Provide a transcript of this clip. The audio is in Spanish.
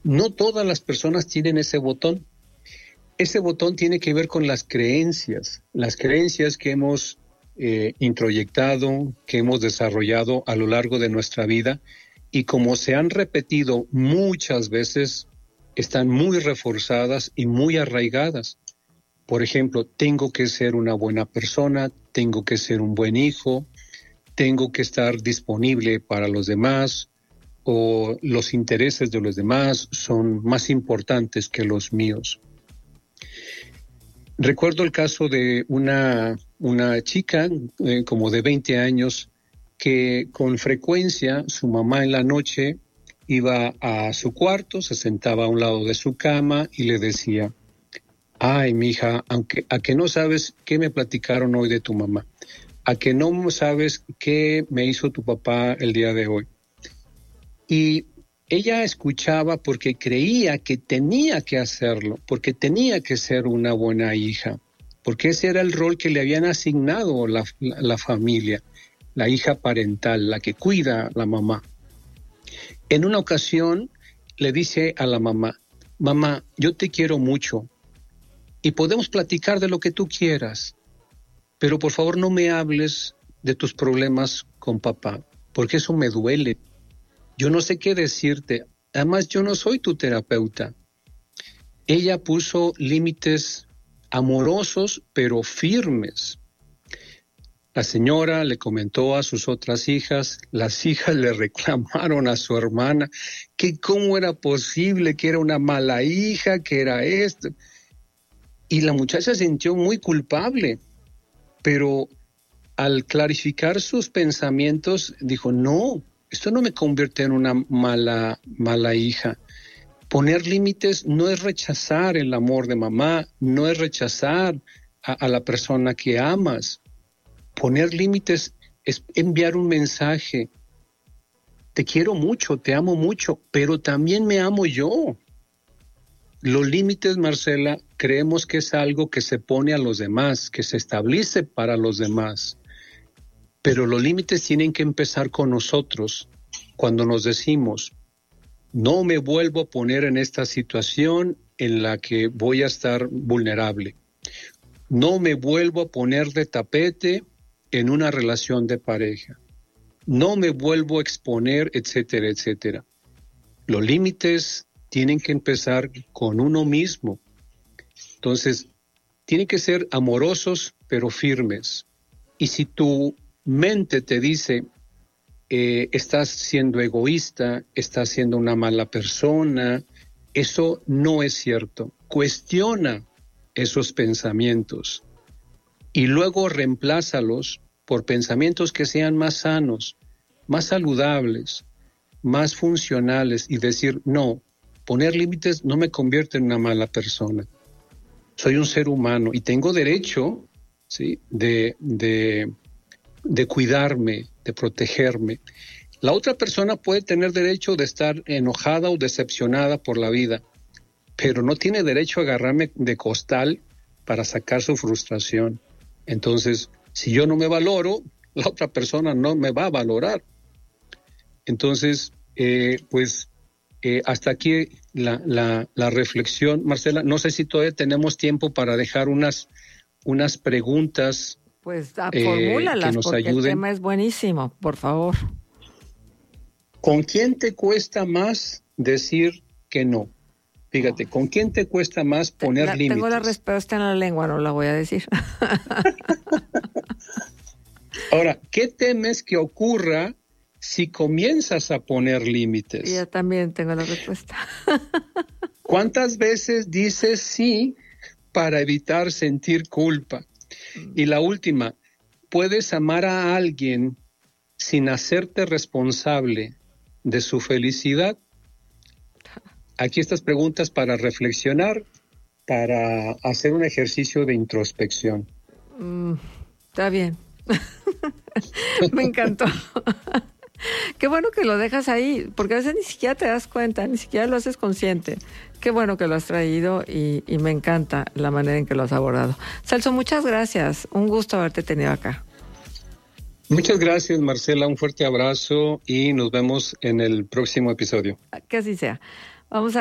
No todas las personas tienen ese botón. Ese botón tiene que ver con las creencias que hemos introyectado, que hemos desarrollado a lo largo de nuestra vida, y como se han repetido muchas veces, están muy reforzadas y muy arraigadas. Por ejemplo, tengo que ser una buena persona, tengo que ser un buen hijo, tengo que estar disponible para los demás, o los intereses de los demás son más importantes que los míos. Recuerdo el caso de una chica como de 20 años que con frecuencia su mamá en la noche iba a su cuarto, se sentaba a un lado de su cama y le decía: ay, mija, ¿a que no sabes qué me platicaron hoy de tu mamá? ¿A que no sabes qué me hizo tu papá el día de hoy? Y ella escuchaba porque creía que tenía que hacerlo, porque tenía que ser una buena hija, porque ese era el rol que le habían asignado la familia, la hija parental, la que cuida a la mamá. En una ocasión le dice a la mamá: mamá, yo te quiero mucho y podemos platicar de lo que tú quieras, pero por favor no me hables de tus problemas con papá, porque eso me duele. Yo no sé qué decirte. Además, yo no soy tu terapeuta. Ella puso límites amorosos, pero firmes. La señora le comentó a sus otras hijas, las hijas le reclamaron a su hermana que cómo era posible, que era una mala hija, que era esto. Y la muchacha se sintió muy culpable, pero al clarificar sus pensamientos, dijo: no, esto no me convierte en una mala hija. Poner límites no es rechazar el amor de mamá, no es rechazar a la persona que amas. Poner límites es enviar un mensaje: te quiero mucho, te amo mucho, pero también me amo yo. Los límites, Marcela, creemos que es algo que se pone a los demás, que se establece para los demás. Pero los límites tienen que empezar con nosotros. Cuando nos decimos: no me vuelvo a poner en esta situación en la que voy a estar vulnerable. No me vuelvo a poner de tapete en una relación de pareja. No me vuelvo a exponer, etcétera, etcétera. Los límites tienen que empezar con uno mismo. Entonces, tienen que ser amorosos, pero firmes. Y si tu mente te dice: estás siendo egoísta, estás siendo una mala persona, eso no es cierto. Cuestiona esos pensamientos y luego reemplázalos por pensamientos que sean más sanos, más saludables, más funcionales, y decir: no, poner límites no me convierte en una mala persona. Soy un ser humano y tengo derecho, ¿sí?, de cuidarme, de protegerme. La otra persona puede tener derecho de estar enojada o decepcionada por la vida, pero no tiene derecho a agarrarme de costal para sacar su frustración. Entonces, si yo no me valoro, la otra persona no me va a valorar. Entonces, hasta aquí la reflexión. Marcela, no sé si todavía tenemos tiempo para dejar unas preguntas. Pues formúlalas, que nos porque ayuden. El tema es buenísimo, por favor. ¿Con quién te cuesta más decir que no? Fíjate, ¿con quién te cuesta más poner límites? Tengo la respuesta en la lengua, no la voy a decir. Ahora, ¿qué temes que ocurra si comienzas a poner límites? Yo también tengo la respuesta. ¿Cuántas veces dices sí para evitar sentir culpa? Y la última, ¿puedes amar a alguien sin hacerte responsable de su felicidad? Aquí estas preguntas para reflexionar, para hacer un ejercicio de introspección. Está bien. Me encantó. Qué bueno que lo dejas ahí, porque a veces ni siquiera te das cuenta, ni siquiera lo haces consciente. Qué bueno que lo has traído y me encanta la manera en que lo has abordado. Celso, muchas gracias. Un gusto haberte tenido acá. Muchas gracias, Marcela. Un fuerte abrazo y nos vemos en el próximo episodio. Que así sea. Vamos a